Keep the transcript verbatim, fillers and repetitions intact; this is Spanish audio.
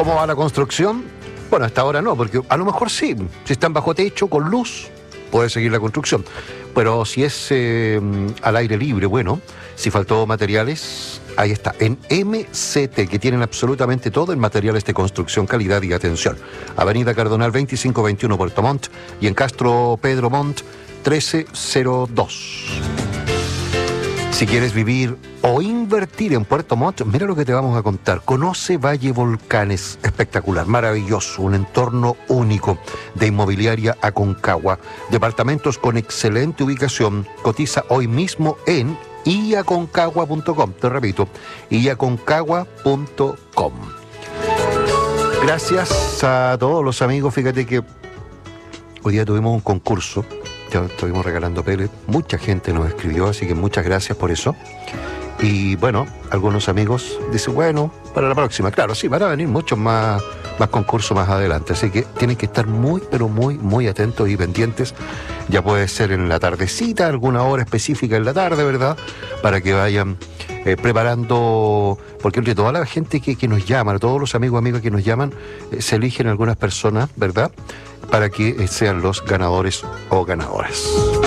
¿Cómo va la construcción? Bueno, hasta ahora no, porque a lo mejor sí. Si están bajo techo, con luz, puede seguir la construcción. Pero si es eh, al aire libre, bueno, si faltó materiales, ahí está. En M C T, que tienen absolutamente todo en materiales de construcción, calidad y atención. Avenida Cardonal veinticinco veintiuno, Puerto Montt, y en Castro Pedro Montt, trece cero dos. Si quieres vivir o invertir en Puerto Montt, mira lo que te vamos a contar. Conoce Valle Volcanes, espectacular, maravilloso, un entorno único de Inmobiliaria Aconcagua. Departamentos con excelente ubicación. Cotiza hoy mismo en i aconcagua punto com. Te repito, i aconcagua punto com. Gracias a todos los amigos. Fíjate que hoy día tuvimos un concurso. Estuvimos regalando peles, mucha gente nos escribió, así que muchas gracias por eso. Y bueno, algunos amigos dicen, bueno, para la próxima, claro, sí, van a venir muchos más, más concursos más adelante, así que tienen que estar muy, pero muy, muy atentos y pendientes. Ya puede ser en la tardecita, alguna hora específica en la tarde, ¿verdad? Para que vayan eh, preparando, porque entre toda la gente que, que nos llama, todos los amigos amigos que nos llaman, eh, se eligen algunas personas, ¿verdad?, para que sean los ganadores o ganadoras.